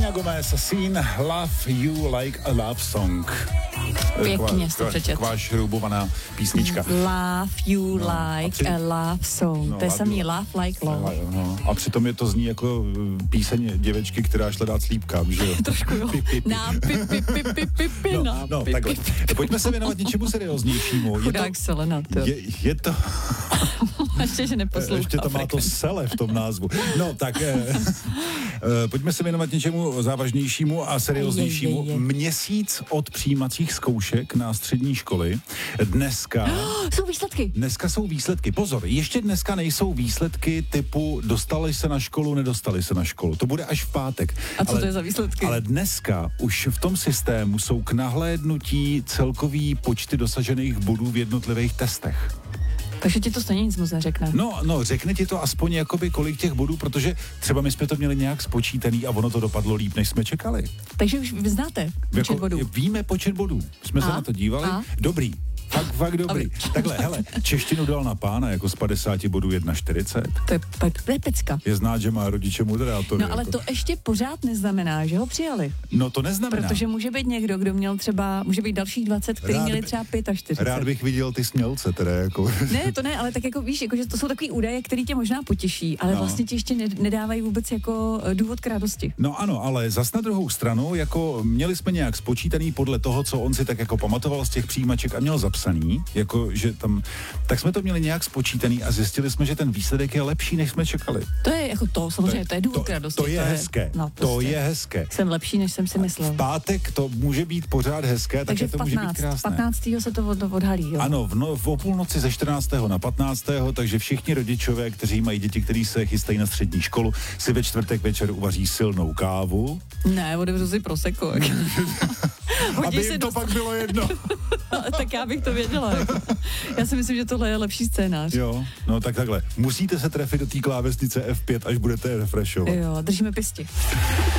Selena Gomez, Scene, Love You Like a Love Song. Pěkně jste přečet. Taková šroubovaná písnička. Love you like a love song. To je samý love like love. A přitom je to zní jako píseň děvečky, která šla dát slípkám, že jo? Trošku jo. Na No, takhle. Pojďme se věnovat něčemu serióznějšímu. Chudák Selena, to. Je to... Ještě, že neposlouchá. Ještě to má to sele v tom názvu. No, tak pojďme se věnovat něčemu závažnějšímu a serióznějšímu. Měsíc od přijímacích zkoušek na střední školy. Jsou výsledky. Dneska jsou výsledky. Pozor, ještě dneska nejsou výsledky typu dostali se na školu, nedostali se na školu. To bude až v pátek. A co to je za výsledky? Ale dneska už v tom systému jsou k nahlédnutí celkový počty dosažených bodů v jednotlivých testech. Takže ti to stejně nic moc neřekne. No, řekne ti to aspoň jakoby kolik těch bodů, protože třeba my jsme to měli nějak spočítaný a ono to dopadlo líp, než jsme čekali. Takže už vy znáte počet bodů. Víme počet bodů. Jsme se na to dívali. Dobrý. Fakt dobrý. Takhle, hele, češtinu dal na pána jako z 50 bodů 1,40. To je pecka. Je znát, že má rodiče moderátory. No ale jako. to ještě pořád neznamená, že ho přijali. No to neznamená. Protože může být někdo, kdo měl třeba, může být dalších 20, kteří měli třeba 45. Rád bych viděl ty smělce teda jako. Ne, to ne, ale tak jako víš, jako, že to jsou takový údaje, který tě možná potěší, ale vlastně ti ještě nedávají vůbec jako důvod k radosti. No ano, ale zas na druhou stranu, jako měli jsme nějak spočítaný podle toho, co on si tak jako pamatoval z těch přijímaček a měl zapsaný, jako že tam, tak jsme to měli nějak spočítaný a zjistili jsme, že ten výsledek je lepší, než jsme čekali. To je jako to, samozřejmě, to je důvod k radosti. To je hezké. No, to je hezké. Jsem lepší, než jsem si myslel. V pátek to může být pořád hezké, takže to může být krásné. 15. se to odhalí, jo? Ano, o půlnoci ze 14. na 15. takže všichni rodičové, kteří mají děti, kteří se chystají na střední školu, si ve čtvrtek večer uvaří silnou kávu. Ne, odevřu si prosecco. Aby jim to pak bylo jedno. Tak já bych to věděla. Jako. Já si myslím, že tohle je lepší scénář. Jo, no tak takhle. Musíte se trefit do té klávesnice F5, až budete refreshovat. Jo, držíme pěsti.